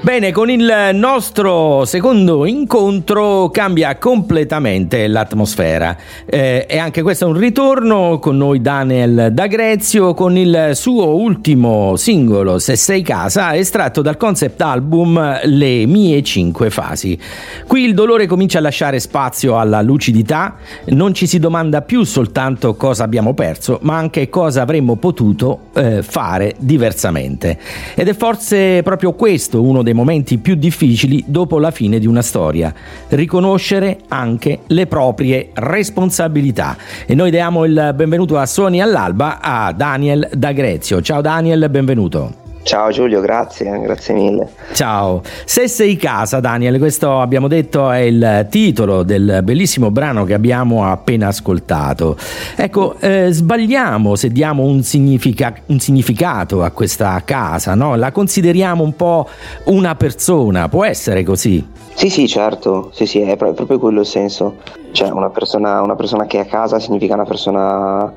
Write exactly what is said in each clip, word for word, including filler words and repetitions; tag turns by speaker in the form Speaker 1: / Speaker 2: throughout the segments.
Speaker 1: Bene, con il nostro secondo incontro cambia completamente l'atmosfera eh, e anche questo è un ritorno con noi Daniel D'Agrezio con il suo ultimo singolo Se sei casa, estratto dal concept album Le mie cinque fasi. Qui il dolore comincia a lasciare spazio alla lucidità, non ci si domanda più soltanto cosa abbiamo perso, ma anche cosa avremmo potuto eh, fare diversamente. Ed è forse proprio questo uno dei momenti più difficili dopo la fine di una storia, riconoscere anche le proprie responsabilità. E noi diamo il benvenuto a Suoni all'Alba a Daniel D'Agrezio. Ciao Daniel, benvenuto.
Speaker 2: Ciao Giulio, grazie, grazie mille.
Speaker 1: Ciao. Se sei casa, Daniel, questo abbiamo detto è il titolo del bellissimo brano che abbiamo appena ascoltato. Ecco, eh, sbagliamo se diamo un, significa- un significato a questa casa, no? La consideriamo un po' una persona, può essere così?
Speaker 2: Sì, sì, certo, sì, sì, è proprio quello il senso. Cioè, una persona, una persona che è a casa significa una persona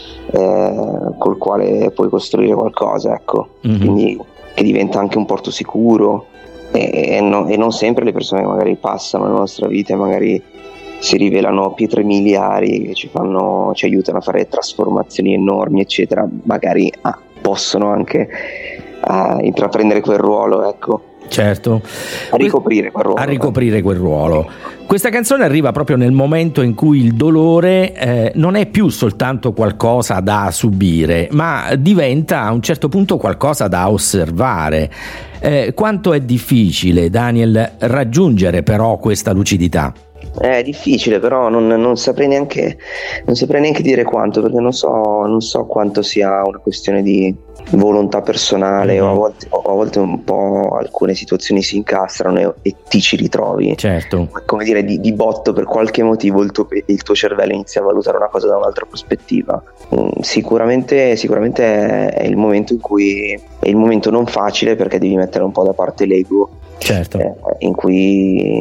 Speaker 2: Eh, col quale puoi costruire qualcosa, ecco, mm-hmm. Quindi che diventa anche un porto sicuro e, e, no, e non sempre le persone che magari passano nella nostra vita e magari si rivelano pietre miliari che ci fanno, ci aiutano a fare trasformazioni enormi eccetera, magari ah, possono anche ah, intraprendere quel ruolo, ecco.
Speaker 1: Certo,
Speaker 2: a ricoprire quel ruolo.
Speaker 1: A ricoprire quel ruolo. Questa canzone arriva proprio nel momento in cui il dolore eh, non è più soltanto qualcosa da subire, ma diventa a un certo punto qualcosa da osservare. Eh, quanto è difficile, Daniel, raggiungere però questa lucidità?
Speaker 2: È difficile, però non, non saprei neanche non saprei neanche dire quanto, perché non so, non so quanto sia una questione di volontà personale, mm-hmm. o, a volte, o a volte un po' alcune situazioni si incastrano e, e ti ci ritrovi.
Speaker 1: Certo.
Speaker 2: Come dire, di, di botto per qualche motivo il tuo, il tuo cervello inizia a valutare una cosa da un'altra prospettiva. Mm, sicuramente, sicuramente è, è il momento in cui è il momento non facile, perché devi mettere un po' da parte l'ego.
Speaker 1: Certo.
Speaker 2: Eh, in cui